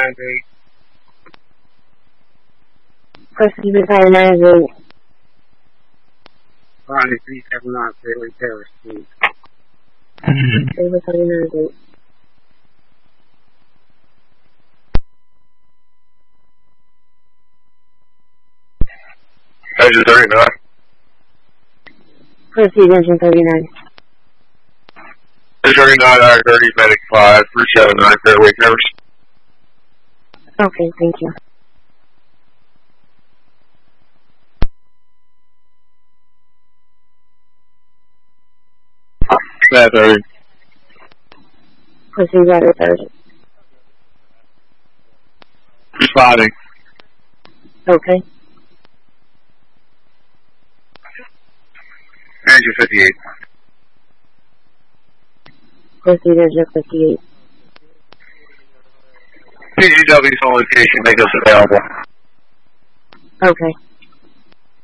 958. Proceed with higher 958. Ronnie 379, Fairway Terrace, please. Proceed with higher 958. Engine 39. Proceed, engine 39. Engine 39, I-30, Medic 5, 379, Fairway Terrace. Okay, thank you. Med 30. Proceed, ladder 30. Responding. Okay. Engine 58. Proceed, engine 58. PGW's on location, make us available. Okay.